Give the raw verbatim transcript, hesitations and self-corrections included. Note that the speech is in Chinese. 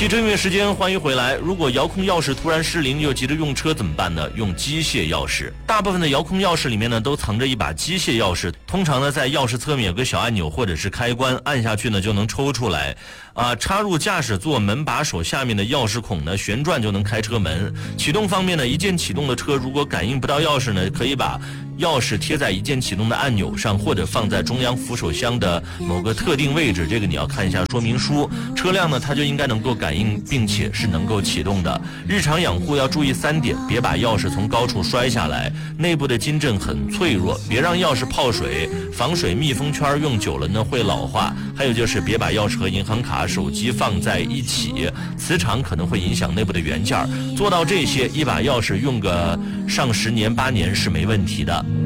汽车音乐时间，欢迎回来。如果遥控钥匙突然失灵又急着用车怎么办呢？用机械钥匙。大部分的遥控钥匙里面呢都藏着一把机械钥匙，通常呢在钥匙侧面有个小按钮或者是开关，按下去呢就能抽出来。啊，插入驾驶座门把手下面的钥匙孔呢，旋转就能开车门。启动方面呢，一键启动的车如果感应不到钥匙呢，可以把钥匙贴在一键启动的按钮上，或者放在中央扶手箱的某个特定位置，这个你要看一下说明书。车辆呢它就应该能够感应并且是能够启动的。日常养护要注意三点：别把钥匙从高处摔下来，内部的金正很脆弱，别让钥匙泡水，防水密封圈用久了呢会老化。还有就是别把钥匙和银行卡、手机放在一起，磁场可能会影响内部的元件。做到这些，一把钥匙用个上十年八年是没问题的。